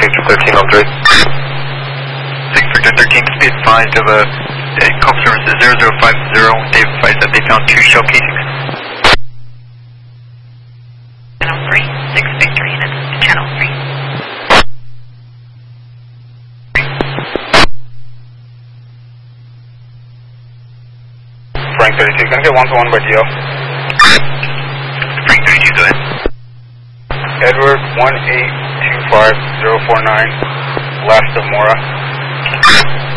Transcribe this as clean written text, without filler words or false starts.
Victor 13 on 3. 6 Victor 13, be advised of a call service 0050. They advised that they found 2 shell casings. Channel 3, 6 Victor units to Channel 3. Frank 32, gonna get 1-1 by DL. Frank 32, go ahead. Edward 1825049, last of Mora.